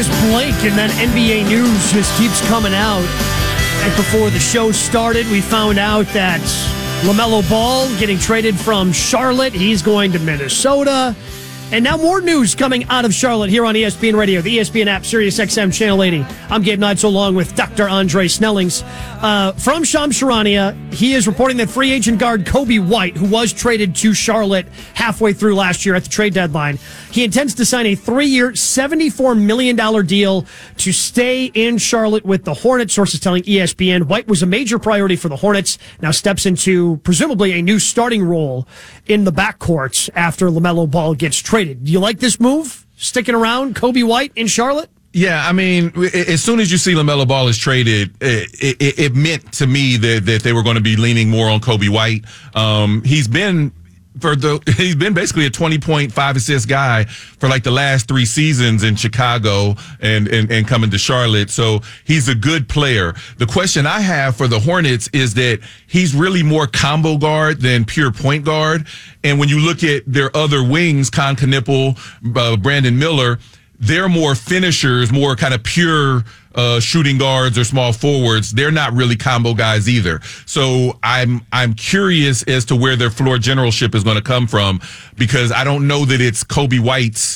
just blink, and then NBA news just keeps coming out. Right before the show started, we found out that LaMelo Ball getting traded from Charlotte. He's going to Minnesota. And now more news coming out of Charlotte here on ESPN Radio, the ESPN app, Sirius XM Channel 80. I'm Gabe Neitzel along with Dr. Andre Snellings. From Shams Charania, he is reporting that free agent guard Kobe White, who was traded to Charlotte halfway through last year at the trade deadline, he intends to sign a 3-year, $74 million deal to stay in Charlotte with the Hornets, sources telling ESPN. White was a major priority for the Hornets, now steps into presumably a new starting role in the backcourt after LaMelo Ball gets traded. Do you like this move? Sticking around, Kobe White in Charlotte? Yeah, I mean, as soon as you see LaMelo Ball is traded, it meant to me that they were going to be leaning more on Kobe White. He's been basically a 20.5 assist guy for like the last 3 seasons in Chicago and coming to Charlotte. So he's a good player. The question I have for the Hornets is that he's really more combo guard than pure point guard. And when you look at their other wings, Con Knipple, Brandon Miller, they're more finishers, more kind of pure shooting guards or small forwards. They're not really combo guys either. So I'm curious as to where their floor generalship is going to come from, because I don't know that it's Kobe White's,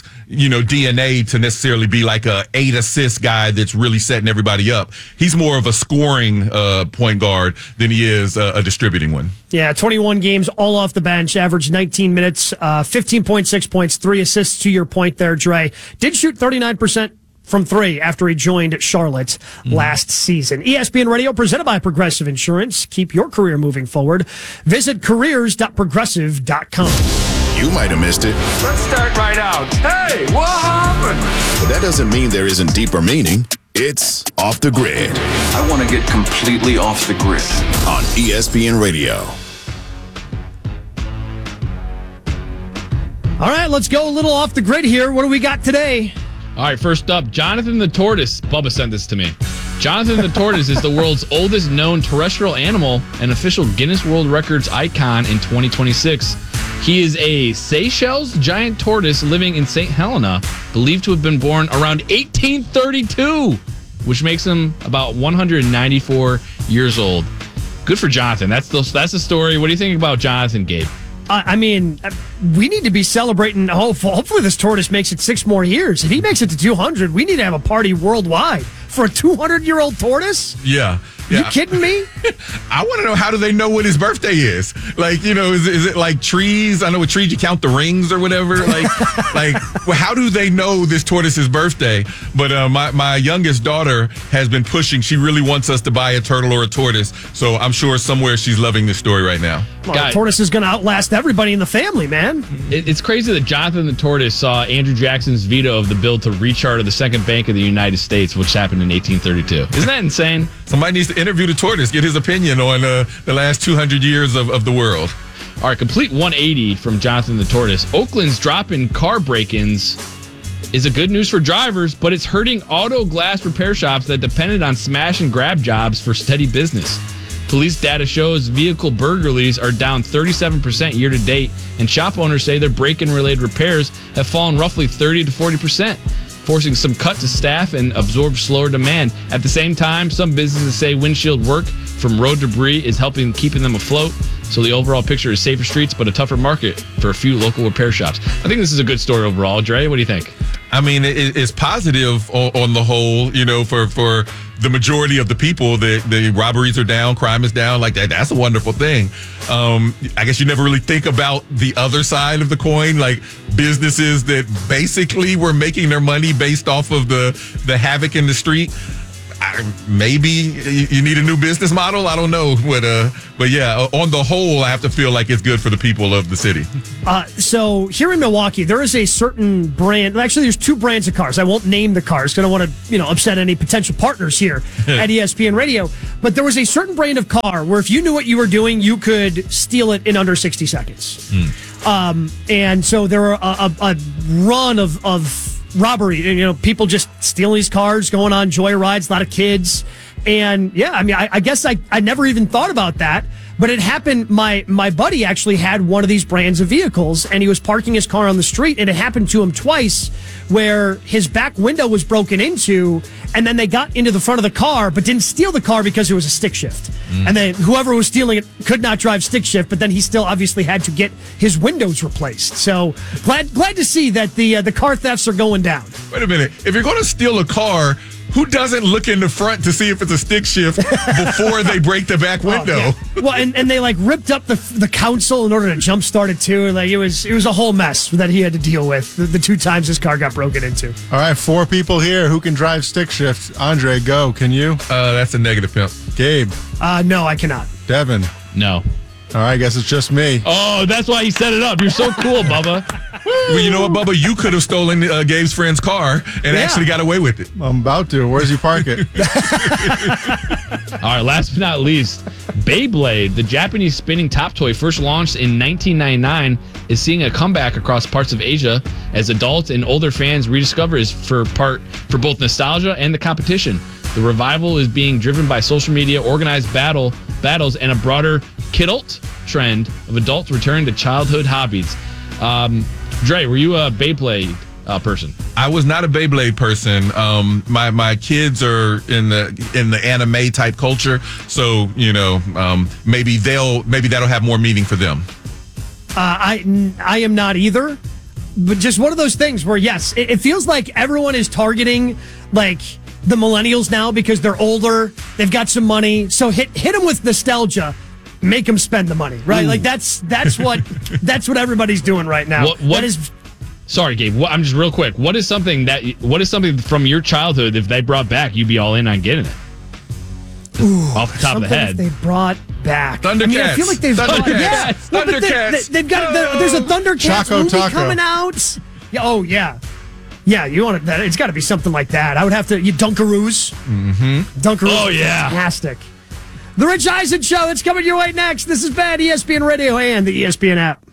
DNA to necessarily be like a 8 assist guy that's really setting everybody up. He's more of a scoring point guard than he is a distributing one. Yeah, 21 games all off the bench, averaged 19 minutes, 15.6 points, 3 assists to your point there, Dre. Did shoot 39% from 3 after he joined Charlotte last season. ESPN Radio presented by Progressive Insurance. Keep your career moving forward. Visit careers.progressive.com. You might have missed it. Let's start right out. Hey, what happened? But that doesn't mean there isn't deeper meaning. It's Off the Grid I want to get completely off the grid. on ESPN Radio. All right, let's go a little off the grid here. What do we got today? All right, first up, Jonathan the Tortoise. Bubba sent this to me. Jonathan the Tortoise is the world's oldest known terrestrial animal and official Guinness World Records icon in 2026. He is a Seychelles giant tortoise living in St. Helena, believed to have been born around 1832, which makes him about 194 years old. Good for Jonathan. That's the story. What do you think about Jonathan, Gabe? I mean, we need to be celebrating. Hopefully this tortoise makes it 6 more years. If he makes it to 200, we need to have a party worldwide for a 200-year-old tortoise. Yeah. You kidding me? I want to know, how do they know what his birthday is? Like, is it like trees? I know with trees you count the rings or whatever. Like, well, how do they know this tortoise's birthday? But my youngest daughter has been pushing. She really wants us to buy a turtle or a tortoise. So I'm sure somewhere she's loving this story right now. Well, the tortoise is going to outlast everybody in the family, man. It's crazy that Jonathan the Tortoise saw Andrew Jackson's veto of the bill to recharter the Second Bank of the United States, which happened in 1832. Isn't that insane? Somebody needs to interview the tortoise, get his opinion on the last 200 years of the world. All right, complete 180 from Jonathan the Tortoise. Oakland's drop in car break-ins is a good news for drivers, but it's hurting auto glass repair shops that depended on smash and grab jobs for steady business. Police data shows vehicle burglaries are down 37% year to date, and shop owners say their break-in related repairs have fallen roughly 30 to 40%. Forcing some cut to staff and absorb slower demand. At the same time, some businesses say windshield work from road debris is helping keeping them afloat. So the overall picture is safer streets, but a tougher market for a few local repair shops. I think this is a good story overall. Dre, what do you think? I mean, it's positive on the whole, for the majority of the people. The robberies are down, crime is down. Like that's a wonderful thing. I guess you never really think about the other side of the coin, like businesses that basically were making their money based off of the havoc in the street. Maybe you need a new business model. I don't know. But yeah, on the whole, I have to feel like it's good for the people of the city. So here in Milwaukee, there is a certain brand. Actually, there's 2 brands of cars. I won't name the cars because I don't want to, upset any potential partners here at ESPN Radio. But there was a certain brand of car where if you knew what you were doing, you could steal it in under 60 seconds. And so there were a run of robbery, people just stealing these cars, going on joyrides, a lot of kids. And yeah, I mean, I guess I never even thought about that. But it happened. My buddy actually had one of these brands of vehicles, and he was parking his car on the street, and it happened to him twice, where his back window was broken into, and then they got into the front of the car, but didn't steal the car because it was a stick shift. And then whoever was stealing it could not drive stick shift, but then he still obviously had to get his windows replaced. So glad to see that the car thefts are going down. Wait a minute. If you're going to steal a car, who doesn't look in the front to see if it's a stick shift before they break the back window? Oh, yeah. Well, and they like ripped up the console in order to jumpstart it too. Like it was a whole mess that he had to deal with the 2 times his car got broken into. All right, 4 people here who can drive stick shift. Andre, go. Can you? That's a negative, pimp. Gabe. No, I cannot. Devin. No. All right, I guess it's just me. Oh, that's why he set it up. You're so cool, Bubba. Well, you know what, Bubba? You could have stolen Gabe's friend's car and actually got away with it. I'm about to. Where's he park it? All right, last but not least, Beyblade, the Japanese spinning top toy first launched in 1999, is seeing a comeback across parts of Asia as adults and older fans rediscover it for both nostalgia and the competition. The revival is being driven by social media, organized battles, and a broader kidult trend of adults returning to childhood hobbies. Dre, were you a Beyblade person? I was not a Beyblade person. My kids are in the anime type culture, so maybe that'll have more meaning for them. I am not either, but just one of those things where yes, it feels like everyone is targeting like the millennials now because they're older, they've got some money, so hit them with nostalgia. Make them spend the money, right? Ooh. Like that's what everybody's doing right now. What is? Sorry, Gabe. I'm just real quick. What is something from your childhood if they brought back, you'd be all in on getting it? Ooh, off the top of the head, they brought back Thundercats. I mean, I feel like they've Thundercats. They've got there's a Thundercats Choco movie Taco. coming out. Yeah, oh yeah. Yeah, you want it? It's got to be something like that. I would have to. Dunkaroos. Mm-hmm. Dunkaroos. Oh yeah, fantastic. The Rich Eisen Show. That's coming your way next. This is Bad ESPN Radio and the ESPN app.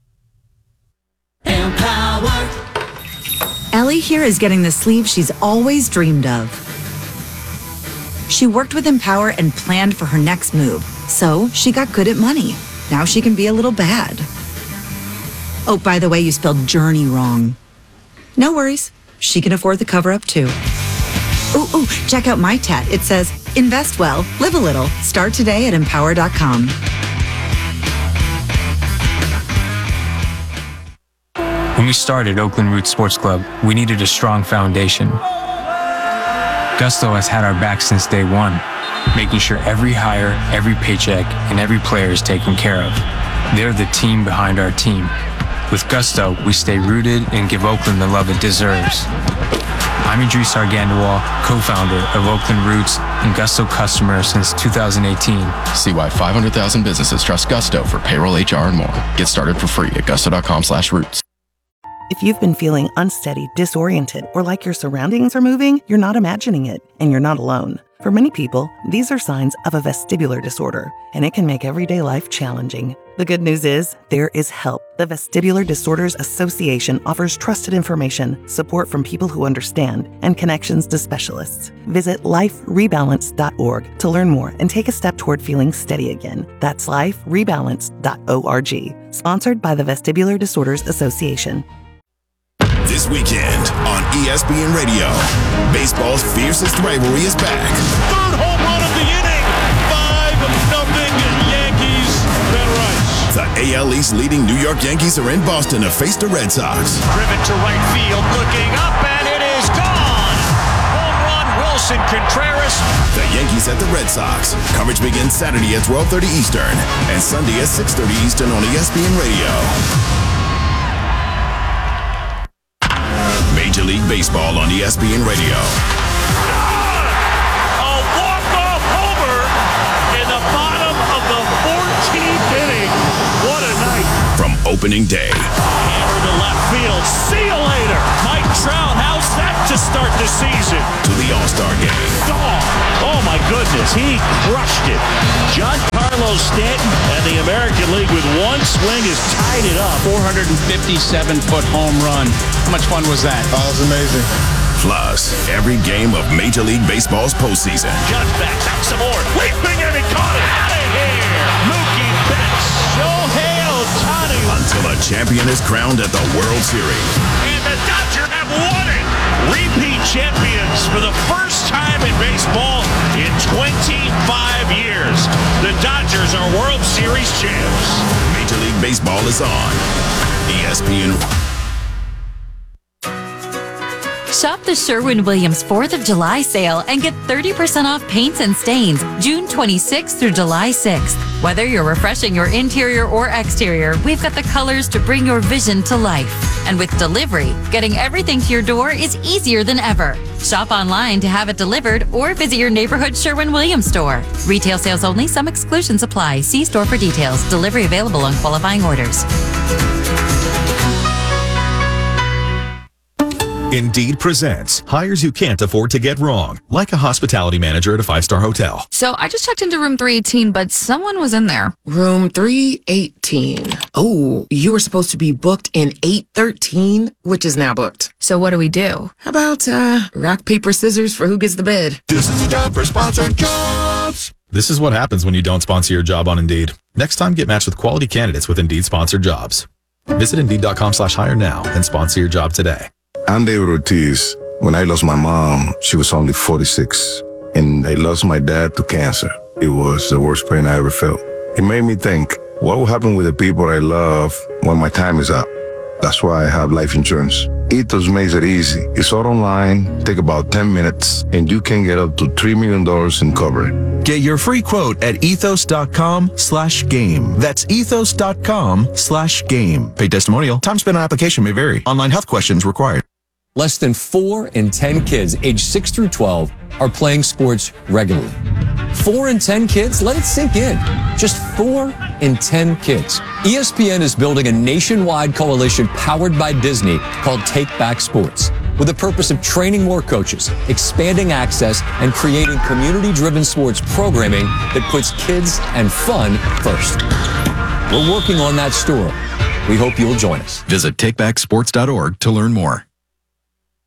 Empower. Ellie here is getting the sleeve she's always dreamed of. She worked with Empower and planned for her next move, so she got good at money. Now she can be a little bad. Oh, by the way, you spelled journey wrong. No worries. She can afford the cover-up, too. Ooh, check out my tat. It says, invest well, live a little. Start today at empower.com. When we started Oakland Roots Sports Club, we needed a strong foundation. Gusto has had our back since day one, making sure every hire, every paycheck, and every player is taken care of. They're the team behind our team. With Gusto, we stay rooted and give Oakland the love it deserves. I'm Idris Argandawal, co-founder of Oakland Roots and Gusto customer since 2018. See why 500,000 businesses trust Gusto for payroll, HR, and more. Get started for free at gusto.com/roots. If you've been feeling unsteady, disoriented, or like your surroundings are moving, you're not imagining it, and you're not alone. For many people, these are signs of a vestibular disorder, and it can make everyday life challenging. The good news is, there is help. The Vestibular Disorders Association offers trusted information, support from people who understand, and connections to specialists. Visit liferebalance.org to learn more and take a step toward feeling steady again. That's liferebalance.org. Sponsored by the Vestibular Disorders Association. This weekend on ESPN Radio, baseball's fiercest rivalry is back. Third home run of the inning. 5-0 Yankees. Ben Rice. The AL East leading New York Yankees are in Boston to face the Red Sox. Driven to right field, looking up, and it is gone. Home run, Wilson Contreras. The Yankees at the Red Sox. Coverage begins Saturday at 12:30 Eastern and Sunday at 6:30 Eastern on ESPN Radio. Major League Baseball on ESPN Radio. A walk-off homer in the bottom of the 14th inning. What a night. From opening day. Hammer to left field. See you later. Mike Trout, how's that to start the season? To the All-Star Game. Oh my goodness, he crushed it. Giancarlo Stanton and the American League with one swing has tied it up. 457-foot home run. How much fun was that? Oh, it was amazing. Plus, every game of Major League Baseball's postseason. Judge backs out some more. Leaping and he caught it. Out of here. Mookie Betts. Shohei Ohtani. Until a champion is crowned at the World Series. And the Dodgers have won it. Repeat champions for the first time in baseball in 25 years. The Dodgers are World Series champs. Major League Baseball is on ESPN. Shop the Sherwin-Williams 4th of July sale and get 30% off paints and stains June 26th through July 6th. Whether you're refreshing your interior or exterior, we've got the colors to bring your vision to life. And with delivery, getting everything to your door is easier than ever. Shop online to have it delivered or visit your neighborhood Sherwin-Williams store. Retail sales only. Some exclusions apply. See store for details. Delivery available on qualifying orders. Indeed presents hires you can't afford to get wrong, like a hospitality manager at a 5-star hotel. So I just checked into room 318, but someone was in there. Room 318. Oh, you were supposed to be booked in 813, which is now booked. So what do we do? How about rock, paper, scissors for who gets the bed? This is a job for sponsored jobs. This is what happens when you don't sponsor your job on Indeed. Next time, get matched with quality candidates with Indeed sponsored jobs. Visit Indeed.com/hire now and sponsor your job today. I'm David Ortiz. When I lost my mom, she was only 46, and I lost my dad to cancer. It was the worst pain I ever felt. It made me think, what will happen with the people I love when my time is up? That's why I have life insurance. Ethos makes it easy. It's all online, take about 10 minutes, and you can get up to $3 million in coverage. Get your free quote at ethos.com/game. That's ethos.com/game. Paid testimonial. Time spent on application may vary. Online health questions required. Less than 4 in 10 kids aged 6 through 12 are playing sports regularly. 4 in 10 kids? Let it sink in. Just 4 in 10 kids. ESPN is building a nationwide coalition powered by Disney called Take Back Sports, with the purpose of training more coaches, expanding access, and creating community-driven sports programming that puts kids and fun first. We're working on that story. We hope you'll join us. Visit takebacksports.org to learn more.